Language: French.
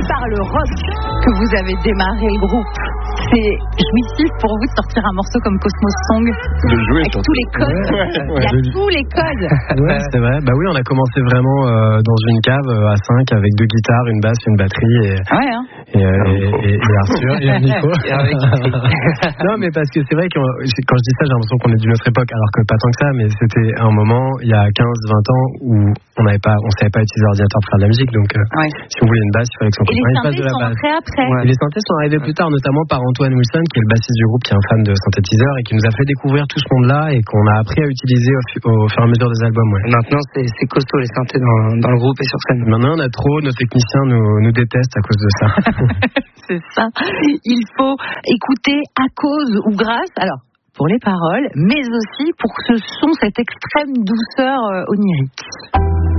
par le rock que vous avez démarré le groupe. C'est jouissif pour vous de sortir un morceau comme Cosmos Song de jouer avec tous les codes. Il y a tous les codes. Ouais, c'est vrai. Bah oui, on a commencé vraiment dans une cave à 5 avec 2 guitares, une basse, une batterie et Arthur et un micro. Non, mais parce que c'est vrai que quand je dis ça, j'ai l'impression qu'on est d'une autre époque, alors que pas tant que ça, mais c'était un moment, il y a 15-20 ans, où on savait pas utiliser l'ordinateur pour faire de la musique, donc si on voulait une basse, il fallait que son copain fasse de la basse. Après. Et les synthés sont arrivés plus tard, notamment par Antoine Wilson, qui est le bassiste du groupe, qui est un fan de synthétiseurs et qui nous a fait découvrir tout ce monde-là et qu'on a appris à utiliser au fur et à mesure des albums. Ouais. Maintenant, c'est costaud les synthés dans le groupe et sur scène. Maintenant, on a trop, nos techniciens nous détestent à cause de ça. C'est ça. Il faut écouter à cause ou grâce, alors pour les paroles, mais aussi pour ce son, cette extrême douceur onirique.